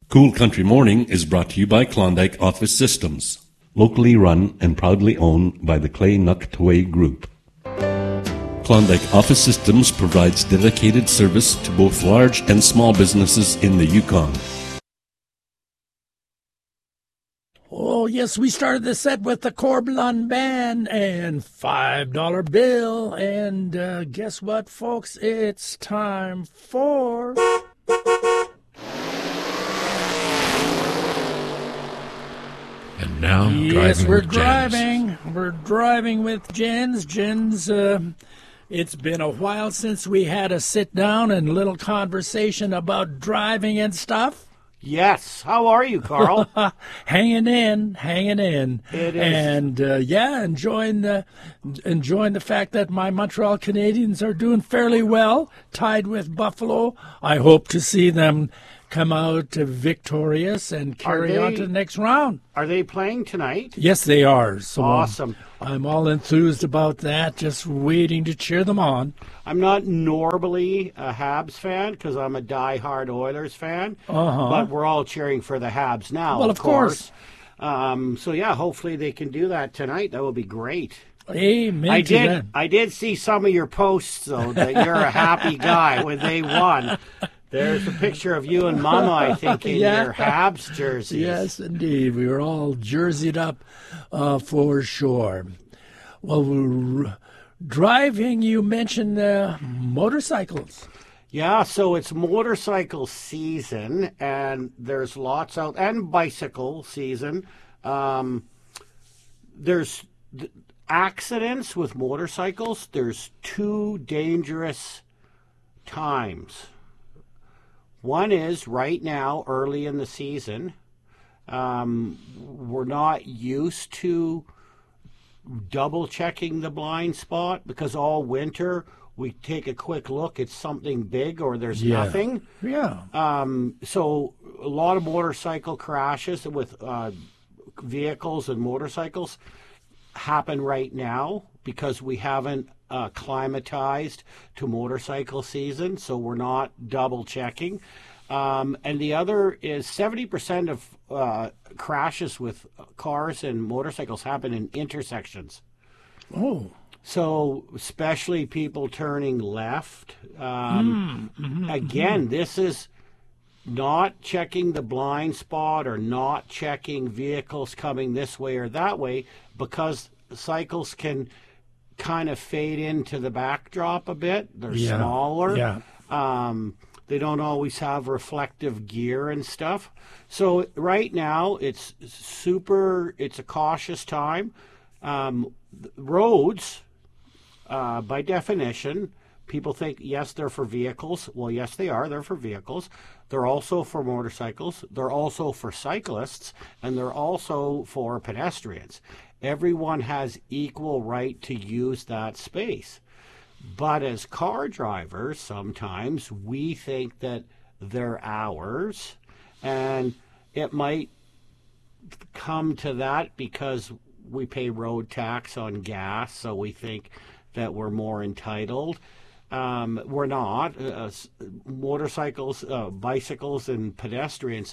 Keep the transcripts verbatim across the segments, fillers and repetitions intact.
Cool Country Morning is brought to you by Klondike Office Systems, locally run and proudly owned by the Clay Nuktaway Group. Klondike Office Systems provides dedicated service to both large and small businesses in the Yukon. Oh, yes, we started the set with the Corblon Band and five dollar Bill. And uh, guess what, folks? It's time for... And now, yes, driving we're with driving. Jens. We're driving with Jens. Jens, uh, it's been a while since we had a sit down and little conversation about driving and stuff. Yes. How are you, Carl? hanging in, hanging in. It is. And, uh, yeah, enjoying the, enjoying the fact that my Montreal Canadiens are doing fairly well, tied with Buffalo. I hope to see them come out victorious and carry they, on to the next round. Are they playing tonight? Yes, they are. So awesome. I'm all enthused about that, just waiting to cheer them on. I'm not normally a Habs fan because I'm a die-hard Oilers fan, uh-huh. but we're all cheering for the Habs now, well, of, of course. course. Um, so, yeah, hopefully they can do that tonight. That will be great. Amen I to did, that. I did see some of your posts, though, that you're a happy guy when they won. There's a picture of you and Mama, I think, in yeah. your Habs jerseys. Yes, indeed. We were all jerseyed up uh, for sure. Well, we're driving, you mentioned uh, motorcycles. Yeah, so it's motorcycle season, and there's lots out, and bicycle season. Um, there's th- accidents with motorcycles. There's two dangerous times. One is right now, early in the season. Um, we're not used to double checking the blind spot because all winter we take a quick look at something big or there's yeah. nothing. Yeah. Um, so a lot of motorcycle crashes with uh, vehicles and motorcycles happen right now because we haven't uh, climatized to motorcycle season, so we're not double checking. Um, and the other is seventy percent of uh, crashes with cars and motorcycles happen in intersections. Oh. So especially people turning left. Um, mm, mm-hmm, again, mm-hmm. this is not checking the blind spot or not checking vehicles coming this way or that way because cycles can kind of fade into the backdrop a bit. They're yeah. smaller. Yeah. Um, they don't always have reflective gear and stuff. So right now it's super, it's a cautious time. Um, roads, uh, by definition, people think, yes, they're for vehicles. Well, yes, they are. They're for vehicles. They're also for motorcycles. They're also for cyclists. And they're also for pedestrians. Everyone has equal right to use that space. But as car drivers, sometimes we think that they're ours. And it might come to that because we pay road tax on gas, so we think that we're more entitled. Um, we're not. Uh, motorcycles, uh, bicycles, and pedestrians,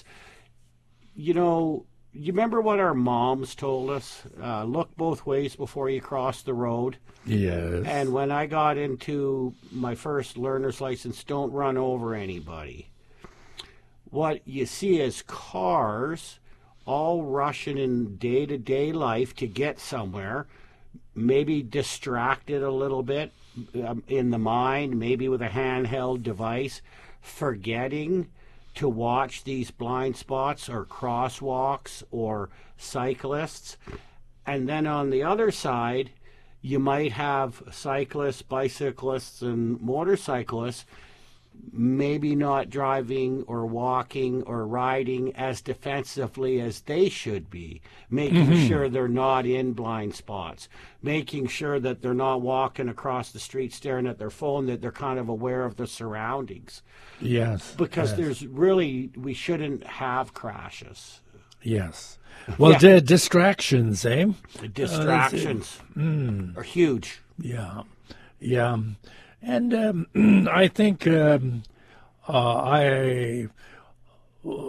you know, you remember what our moms told us? Uh, look both ways before you cross the road. Yes. And when I got into my first learner's license, don't run over anybody. What you see is cars all rushing in day-to-day life to get somewhere, maybe distracted a little bit um, in the mind, maybe with a handheld device, forgetting to watch these blind spots or crosswalks or cyclists. And then on the other side, you might have cyclists, bicyclists, and motorcyclists maybe not driving or walking or riding as defensively as they should be, making mm-hmm. sure they're not in blind spots, making sure that they're not walking across the street staring at their phone, that they're kind of aware of the surroundings. Yes. Because yes. there's really, we shouldn't have crashes. Yes. Well, yeah. d- distractions, eh? Distractions uh, mm. are huge. Yeah. Yeah. And um, I think um, uh, I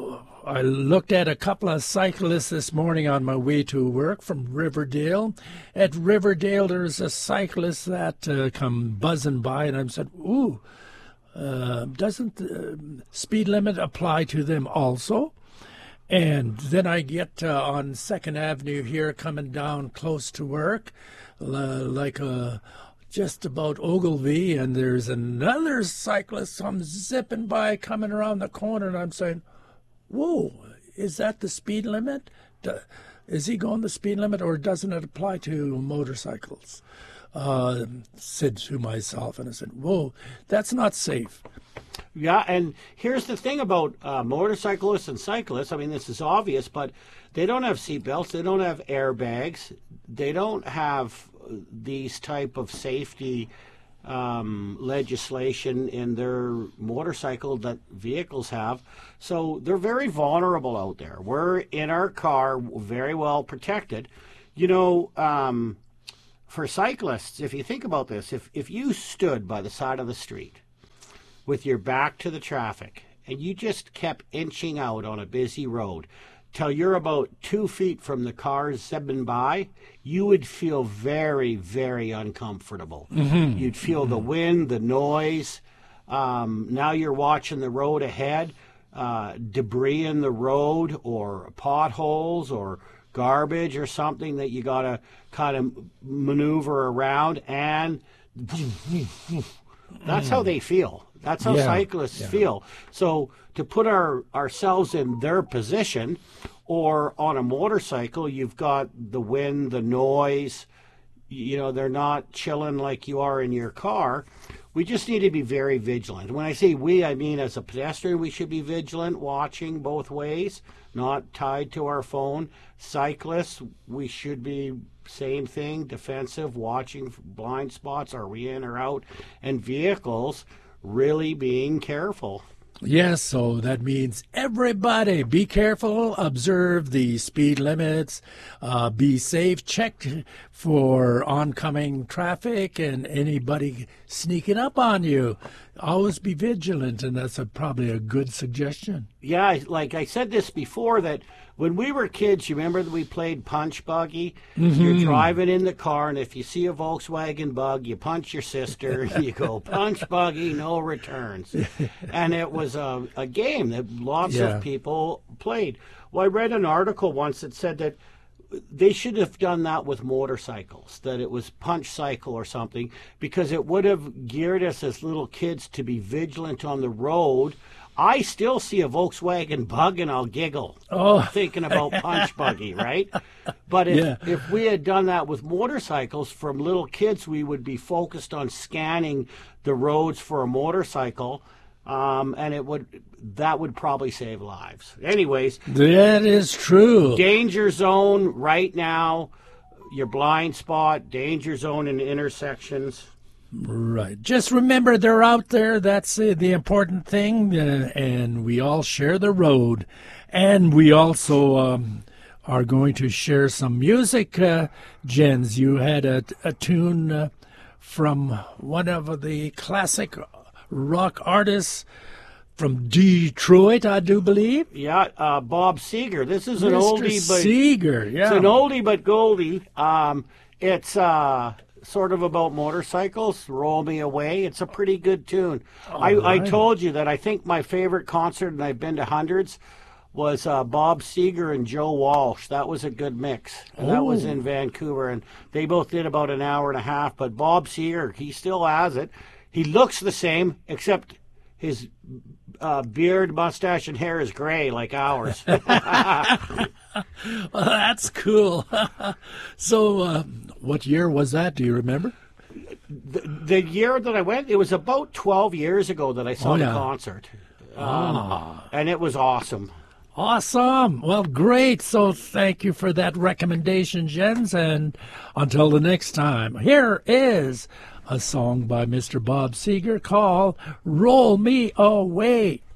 I looked at a couple of cyclists this morning on my way to work from Riverdale. At Riverdale, there's a cyclist that uh, come buzzing by, and I said, ooh, uh, doesn't the speed limit apply to them also? And then I get uh, on Second Avenue here coming down close to work, uh, like a... just about Ogilvie, and there's another cyclist comes zipping by coming around the corner, and I'm saying, whoa, is that the speed limit? Is he going the speed limit, or doesn't it apply to motorcycles? Uh, said to myself, and I said, whoa, that's not safe. Yeah, and here's the thing about uh, motorcyclists and cyclists. I mean, this is obvious, but they don't have seatbelts. They don't have airbags. They don't have these type of safety um, legislation in their motorcycle that vehicles have. So they're very vulnerable out there. We're in our car, very well protected. You know, um, for cyclists, if you think about this, if, if you stood by the side of the street with your back to the traffic and you just kept inching out on a busy road till you're about two feet from the cars zipping by, you would feel very, very uncomfortable. Mm-hmm. You'd feel mm-hmm. the wind, the noise. Um, now you're watching the road ahead, uh, debris in the road or potholes or garbage or something that you got to kind of maneuver around, and that's how they feel. That's how yeah, cyclists yeah. feel. So to put our ourselves in their position, or on a motorcycle, you've got the wind, the noise, you know, they're not chilling like you are in your car. We just need to be very vigilant. When I say we, I mean as a pedestrian, we should be vigilant, watching both ways, not tied to our phone. Cyclists, we should be same thing, defensive, watching blind spots, are we in or out? And vehicles, really being careful. Yes, so that means everybody be careful, observe the speed limits, uh, be safe, check for oncoming traffic and anybody sneaking up on you. Always be vigilant, and that's a, probably a good suggestion. Yeah, like I said this before, that when we were kids, you remember that we played punch buggy? Mm-hmm. You're driving in the car, and if you see a Volkswagen Bug, you punch your sister, you go, punch buggy, no returns. And it was a, a game that lots yeah. of people played. Well, I read an article once that said that they should have done that with motorcycles, that it was punch cycle or something, because it would have geared us as little kids to be vigilant on the road. I still see a Volkswagen Bug and I'll giggle oh. thinking about punch buggy, right? But if, yeah. if we had done that with motorcycles, from little kids, we would be focused on scanning the roads for a motorcycle, um, and it would that would probably save lives. Anyways, that is true. Danger zone right now, your blind spot, danger zone in intersections. Right. Just remember they're out there. That's uh, the important thing. Uh, and we all share the road. And we also um, are going to share some music. Uh, Jens, you had a, a tune uh, from one of the classic rock artists from Detroit, I do believe. Yeah, uh, Bob Seger. This is an Mister oldie, but Seger, yeah. It's an oldie but goldie. Um, it's uh, sort of about motorcycles. Roll Me Away. It's a pretty good tune. I, right. I told you that I think my favorite concert, and I've been to hundreds, was uh, Bob Seger and Joe Walsh. That was a good mix. And that was in Vancouver, and they both did about an hour and a half. But Bob Seger, he still has it. He looks the same, except his uh, beard, mustache, and hair is gray like ours. Well, that's cool. So uh, what year was that? Do you remember? The, the year that I went, it was about twelve years ago that I saw oh, yeah. the concert. Um, ah. And it was awesome. Awesome. Well, great. So thank you for that recommendation, Jens. And until the next time, here is a song by Mister Bob Seger called Roll Me Away.